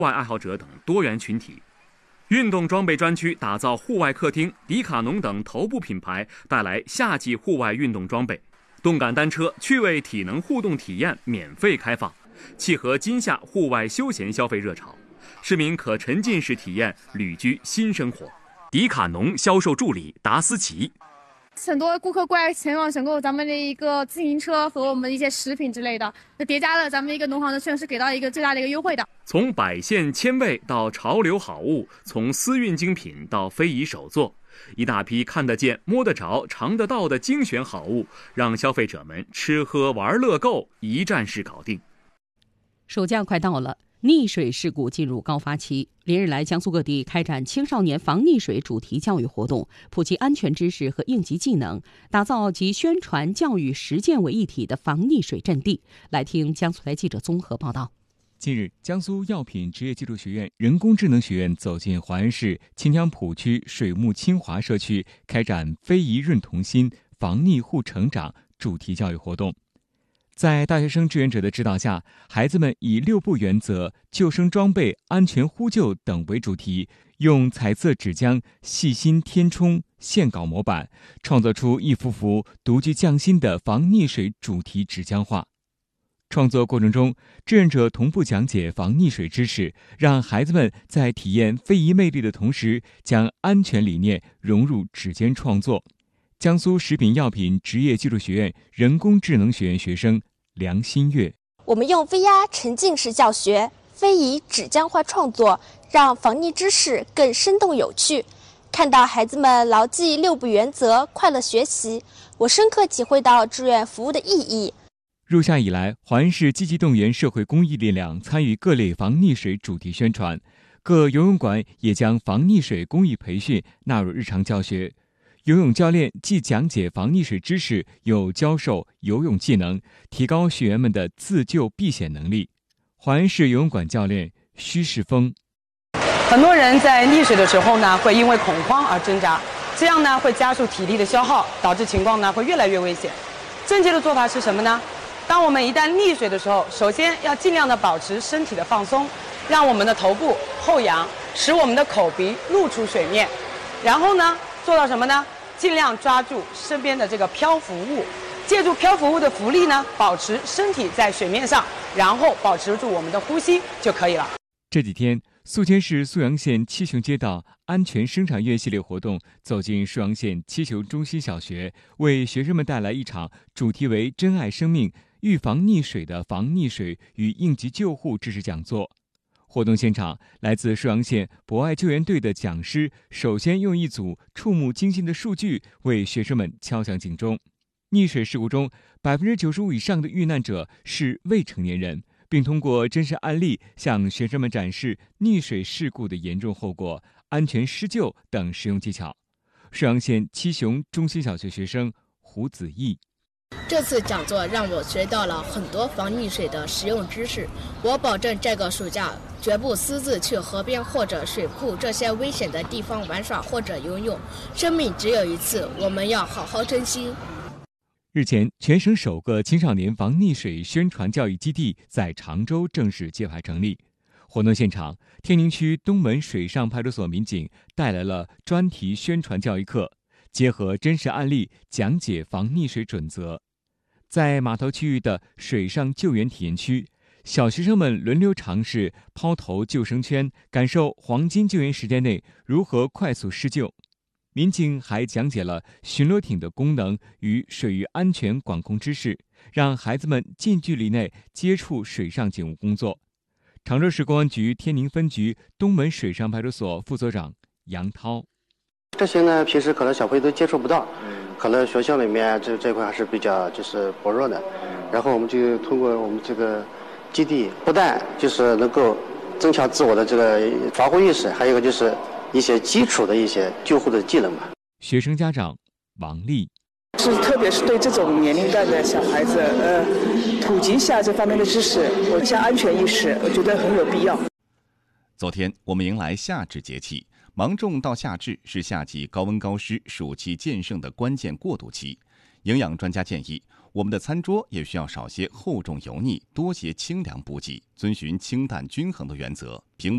外爱好者等多元群体。运动装备专区打造户外客厅，迪卡侬等头部品牌带来夏季户外运动装备。动感单车趣味体能互动体验免费开放，契合今夏户外休闲消费热潮，市民可沉浸式体验旅居新生活。迪卡侬销售助理达斯奇。 很多顾客过来前往选购咱们的一个自行车和我们的一些食品之类的，就叠加了咱们一个农行的券是给到一个最大的一个优惠的。 从百县千味到潮流好物，从私运精品到非遗手作，一大批看得见、摸得着、尝得到的精选好物，让消费者们吃喝玩乐购一站式搞定。 暑假快到了，溺水事故进入高发期，连日来，江苏各地开展青少年防溺水主题教育活动，普及安全知识和应急技能，打造集宣传、教育、实践为一体的防溺水阵地。来听江苏台记者综合报道。 近日，江苏药品职业技术学院人工智能学院走进淮安市秦江浦区水木清华社区，开展非遗润童心、防溺护成长主题教育活动。在大学生志愿者的指导下，孩子们以6步原则、救生装备、安全呼救等为主题，用彩色纸浆细心填充线稿模板，创作出一幅幅独具匠心的防溺水主题纸浆画。创作过程中，志愿者同步讲解防溺水知识，让孩子们在体验非遗魅力的同时，将安全理念融入指尖创作。江苏食品药品职业技术学院人工智能学院学生梁新月： 我们用 VR 沉浸式教学、非遗纸浆画创作，让防溺知识更生动有趣。看到孩子们牢记6步原则，快乐学习，我深刻体会到志愿服务的意义。 入夏以来，淮安市积极动员社会公益力量参与各类防溺水主题宣传，各游泳馆也将防溺水公益培训纳入日常教学。游泳教练既讲解防溺水知识，又教授游泳技能，提高学员们的自救避险能力。淮安市游泳馆教练徐世峰： 很多人在溺水的时候呢，会因为恐慌而挣扎，这样呢会加速体力的消耗，导致情况呢会越来越危险。正确的做法是什么呢？当我们一旦溺水的时候，首先要尽量的保持身体的放松，让我们的头部后仰，使我们的口鼻露出水面。然后呢，做到什么呢？尽量抓住身边的这个漂浮物，借助漂浮物的浮力呢，保持身体在水面上，然后保持住我们的呼吸就可以了。 这几天，宿迁市沭阳县七雄街道安全生产月系列活动走进沭阳县七雄中心小学，为学生们带来一场主题为珍爱生命、预防溺水的防溺水与应急救护知识讲座。活动现场，来自沭阳县博爱救援队的讲师首先用一组触目惊心的数据为学生们敲响警钟。溺水事故中，95%以上的遇难者是未成年人，并通过真实案例向学生们展示溺水事故的严重后果、安全施救等实用技巧。沭阳县七雄中心小学学生胡子毅： 这次讲座让我学到了很多防溺水的实用知识，我保证这个暑假绝不私自去河边或者水库这些危险的地方玩耍或者游泳。生命只有一次，我们要好好珍惜。 日前，全省首个青少年防溺水宣传教育基地在常州正式揭牌成立。活动现场，天宁区东门水上派出所民警带来了专题宣传教育课，结合真实案例讲解防溺水准则。在码头区域的水上救援体验区，小学生们轮流尝试抛投救生圈，感受黄金救援时间内如何快速施救。民警还讲解了巡逻艇的功能与水域安全管控知识，让孩子们近距离内接触水上警务工作。常州市公安局天宁分局东门水上派出所副所长杨涛： 这些呢，平时可能小朋友都接触不到，可能学校里面这块还是比较薄弱的。然后我们就通过我们这个基地，不但就是能够增强自我的这个防护意识，还有一个就是一些基础的一些救护的技能吧。 学生家长王丽： 特别是对这种年龄段的小孩子，普及一下这方面的知识，一下安全意识，我觉得很有必要。 昨天我们迎来夏至节气，芒种到夏至是夏季高温高湿、暑气渐盛的关键过渡期。营养专家建议，我们的餐桌也需要少些厚重油腻，多些清凉补给，遵循清淡均衡的原则，平